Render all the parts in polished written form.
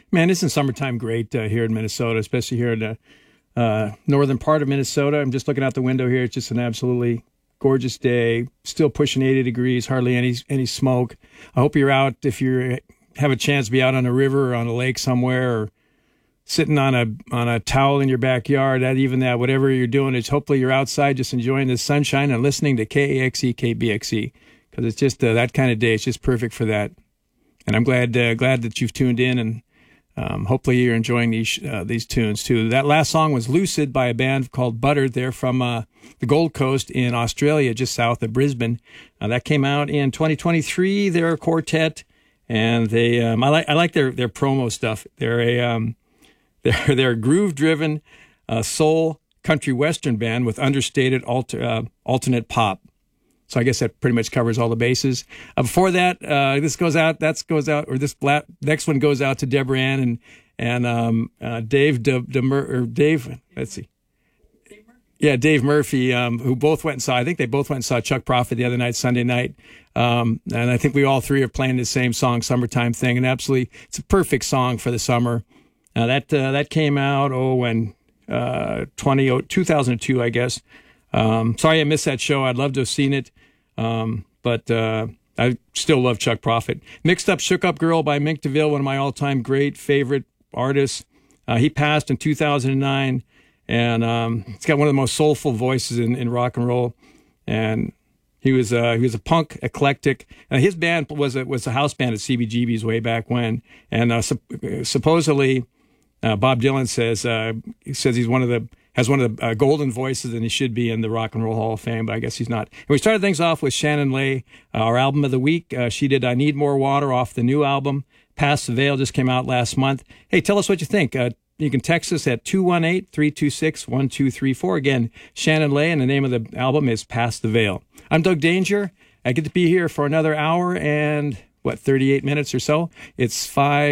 Man, isn't summertime great here in Minnesota, especially here in the northern part of Minnesota? I'm just looking out the window here. It's just an absolutely gorgeous day. Still pushing 80 degrees, hardly any smoke. I hope you're out if you have a chance to be out on a river or on a lake somewhere, or sitting on a towel in your backyard. Whatever you're doing, is hopefully you're outside just enjoying the sunshine and listening to KAXE, KBXE, because it's just that kind of day. It's just perfect for that. And I'm glad that you've tuned in, and hopefully you're enjoying these tunes too. That last song was Lucid by a band called Butter. They're from the Gold Coast in Australia, just south of Brisbane. That came out in 2023. They're a quartet, and they I like their promo stuff. They're a groove-driven soul country western band with understated alternate pop. So I guess that pretty much covers all the bases. Before that, this next one goes out to Deborah Ann and Dave. Let's see. Yeah, Dave Murphy, who both went and saw. I think they both went and saw Chuck Prophet the other night, Sunday night. And I think we all three are playing the same song, "Summertime Thing," and absolutely, it's a perfect song for the summer. That came out in 2002, I guess. Sorry I missed that show. I'd love to have seen it. But I still love Chuck Prophet. Mixed Up Shook Up Girl by Mink DeVille, one of my all-time great favorite artists. He passed in 2009, and he's got one of the most soulful voices in rock and roll. And he was a punk eclectic. His band was a house band at CBGB's way back when. And supposedly, Bob Dylan says he's has one of the golden voices, and he should be in the Rock and Roll Hall of Fame, but I guess he's not. And we started things off with Shannon Lay, our album of the week. She did "I Need More Water" off the new album. "Past the Veil" just came out last month. Hey, tell us what you think. You can text us at 218-326-1234. Again, Shannon Lay, and the name of the album is "Past the Veil." I'm Doug Danger. I get to be here for another hour and, 38 minutes or so. It's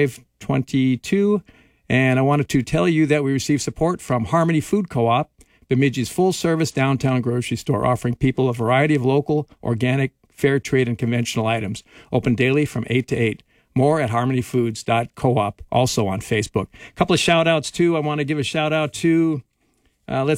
5:22. And I wanted to tell you that we receive support from Harmony Food Co-op, Bemidji's full-service downtown grocery store, offering people a variety of local, organic, fair trade, and conventional items. Open daily from 8 to 8. More at harmonyfoods.coop, also on Facebook. A couple of shout-outs, too. I want to give a shout-out to, Barb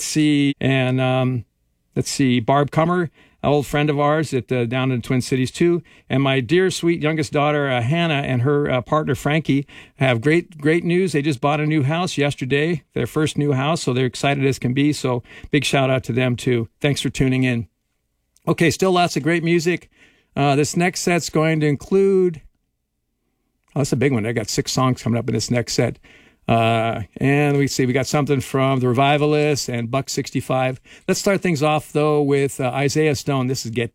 Cummer, an old friend of ours down in the Twin Cities, too. And my dear, sweet youngest daughter, Hannah, and her partner, Frankie, have great news. They just bought a new house yesterday, their first new house, so they're excited as can be. So big shout-out to them, too. Thanks for tuning in. Okay, still lots of great music. This next set's going to include... Oh, that's a big one. I got 6 songs coming up in this next set. And we got something from the Revivalists and Buck 65. Let's start things off, though, with Isaiah Stone. This is Get